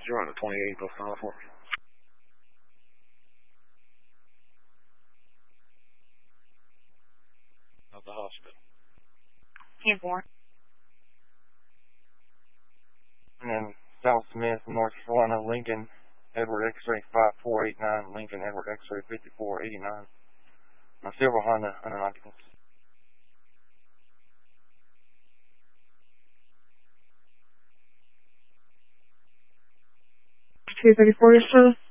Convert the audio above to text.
You're on the 28th of Southport. At the hospital. 10-4. And then South Smith, North Carolina, Lincoln, Edward X-ray 5489, Lincoln, Edward X-ray 5489. My silver Honda under occupants. 234, yes, sir.